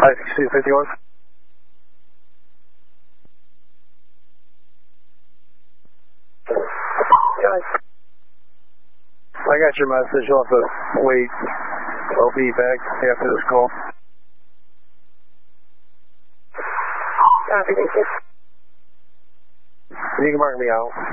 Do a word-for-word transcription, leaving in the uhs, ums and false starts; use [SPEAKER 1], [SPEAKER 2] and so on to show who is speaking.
[SPEAKER 1] I C fifty-one. Guys. I got your message. You'll have to wait. I'll be back after this call.
[SPEAKER 2] Copy, thank you.
[SPEAKER 1] You can mark me out.